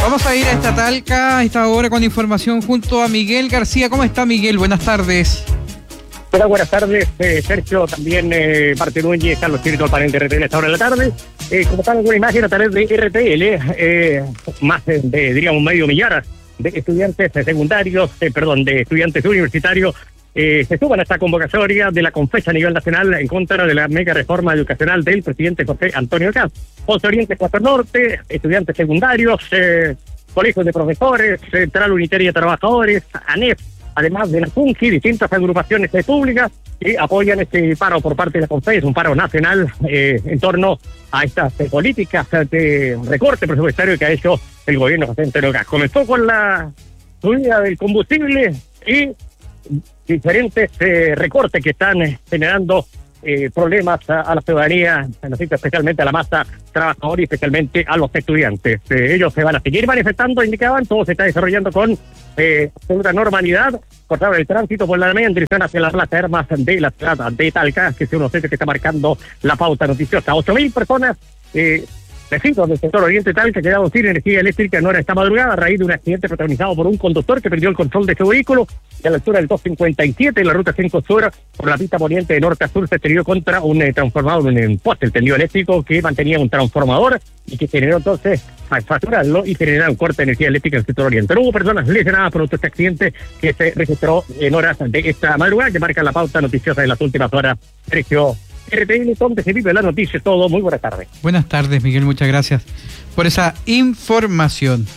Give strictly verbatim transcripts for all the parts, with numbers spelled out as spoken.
Vamos a ir a esta Talca a esta hora con información junto a Miguel García. ¿Cómo está, Miguel? Buenas tardes. Hola, buenas tardes, eh, Sergio, también eh, Marte Núñez, Carlos Espíritu, al panel de R T L a esta hora de la tarde. Eh, como tal, una imagen a través de R T L, eh, más de, de, diríamos, medio millar de estudiantes secundarios, eh, perdón, de estudiantes universitarios, eh, se suban a esta convocatoria de la Confecha a nivel nacional en contra de la mega reforma educacional del presidente José Antonio Caz. Once Oriente, Cuatro Norte, estudiantes secundarios, eh, colegios de profesores, Central Unitaria de Trabajadores, ANEF, además de la FUNCI, distintas agrupaciones públicas que apoyan este paro por parte de la CONFES, un paro nacional eh, en torno a estas eh, políticas de recorte presupuestario que ha hecho el gobierno de José Antonio Caz. Comenzó con la subida del combustible y diferentes eh, recortes que están eh, generando eh, problemas a, a la ciudadanía, especialmente a la masa trabajadora y especialmente a los estudiantes. Eh, ellos se van a seguir manifestando, indicaban, todo se está desarrollando con eh, absoluta normalidad. Cortaron el tránsito por la media en dirección hacia la plaza de armas de la ciudad de Talca, que es uno de los que está marcando la pauta noticiosa. Ocho mil personas eh, vecinos del sector Oriente Talca quedaron sin energía eléctrica en hora esta madrugada a raíz de un accidente protagonizado por un conductor que perdió el control de su vehículo y a la altura del dos cincuenta y siete en la ruta cinco Sur por la pista poniente de norte a sur se estrelló contra un eh, transformador, un eh, poste, el tendido eléctrico que mantenía un transformador y que generó entonces al facturarlo y generar un corte de energía eléctrica en el sector Oriente. No hubo personas lesionadas por este accidente que se registró en horas de esta madrugada que marca la pauta noticiosa de las últimas horas. Sergio, R T L, donde se vive la noticia, todo. Muy buenas tardes. Buenas tardes, Miguel, muchas gracias por esa información.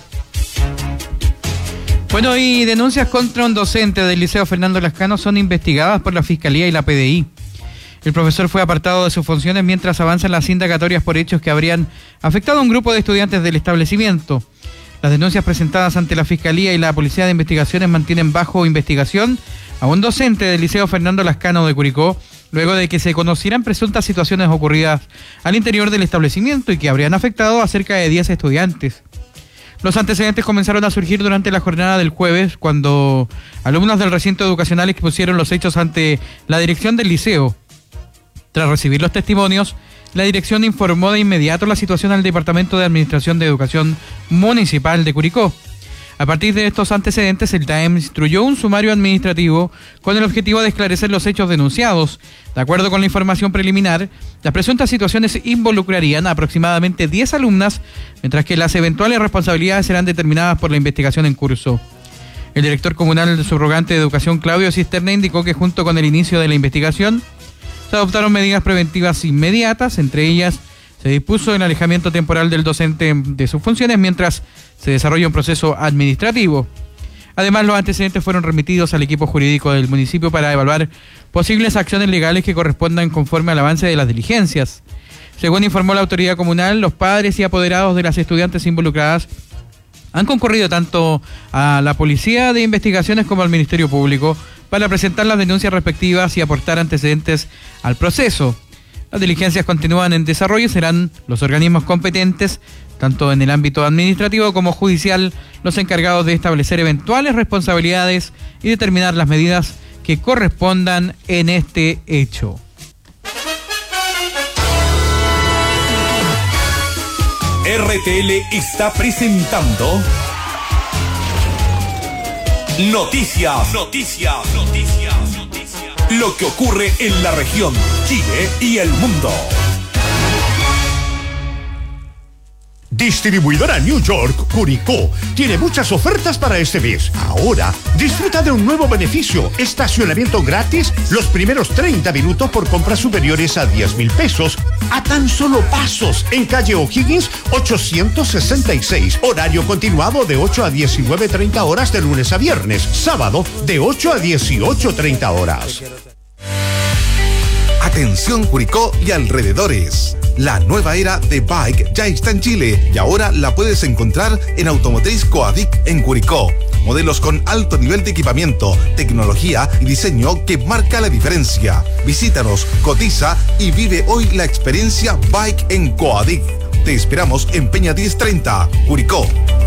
Bueno, y denuncias contra un docente del Liceo Fernando Lascano son investigadas por la Fiscalía y la P D I. El profesor fue apartado de sus funciones mientras avanzan las indagatorias por hechos que habrían afectado a un grupo de estudiantes del establecimiento. Las denuncias presentadas ante la Fiscalía y la Policía de Investigaciones mantienen bajo investigación a un docente del Liceo Fernando Lascano de Curicó, luego de que se conocieran presuntas situaciones ocurridas al interior del establecimiento y que habrían afectado a cerca de diez estudiantes. Los antecedentes comenzaron a surgir durante la jornada del jueves, cuando alumnos del recinto educacional expusieron los hechos ante la dirección del liceo. Tras recibir los testimonios, la dirección informó de inmediato la situación al Departamento de Administración de Educación Municipal de Curicó. A partir de estos antecedentes, el T A E M instruyó un sumario administrativo con el objetivo de esclarecer los hechos denunciados. De acuerdo con la información preliminar, las presuntas situaciones involucrarían a aproximadamente diez alumnas, mientras que las eventuales responsabilidades serán determinadas por la investigación en curso. El director comunal subrogante de Educación, Claudio Cisterna, indicó que junto con el inicio de la investigación se adoptaron medidas preventivas inmediatas, entre ellas se dispuso el alejamiento temporal del docente de sus funciones mientras se desarrolla un proceso administrativo. Además, los antecedentes fueron remitidos al equipo jurídico del municipio para evaluar posibles acciones legales que correspondan conforme al avance de las diligencias. Según informó la autoridad comunal, los padres y apoderados de las estudiantes involucradas han concurrido tanto a la Policía de Investigaciones como al Ministerio Público para presentar las denuncias respectivas y aportar antecedentes al proceso. Las diligencias continúan en desarrollo y serán los organismos competentes, tanto en el ámbito administrativo como judicial, los encargados de establecer eventuales responsabilidades y determinar las medidas que correspondan en este hecho. R T L está presentando Noticias, Noticias, Noticias, Noticias. Lo que ocurre en la región, Chile y el mundo. Distribuidora New York Curicó tiene muchas ofertas para este mes. Ahora, disfruta de un nuevo beneficio: estacionamiento gratis los primeros treinta minutos por compras superiores a diez mil pesos, a tan solo pasos, en calle O'Higgins ochocientos sesenta y seis. Horario continuado de ocho a diecinueve treinta horas de lunes a viernes. Sábado de ocho a dieciocho treinta horas. Atención Curicó y alrededores. La nueva era de Bike ya está en Chile y ahora la puedes encontrar en Automotriz Coadic en Curicó. Modelos con alto nivel de equipamiento, tecnología y diseño que marca la diferencia. Visítanos, cotiza y vive hoy la experiencia Bike en Coadic. Te esperamos en Peña diez treinta, Curicó.